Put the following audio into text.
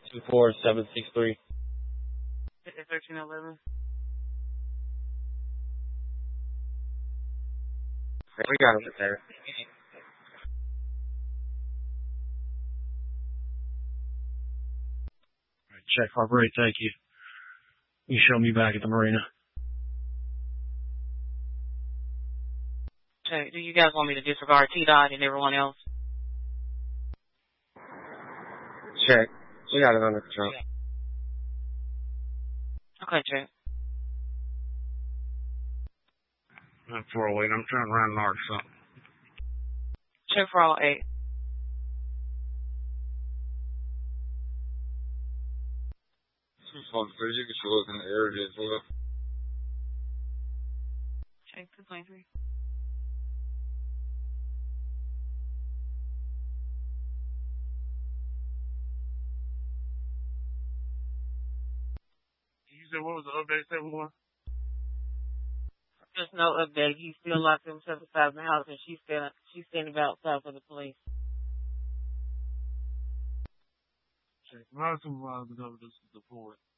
24763. 1311. We got him there. Check Harbor 8, thank you. You show me back at the marina. Okay, do you guys want me to disregard T-Dot and everyone else? Check. We got it under control. Okay, check. 408, I'm trying to run north, so. Check for all 8. You can show us in the area as well. Check 223. You said what was the update 7-1? There's no update. He's still locked himself inside the house, and she's standing outside for the police. Check. My supervisor over this is the board.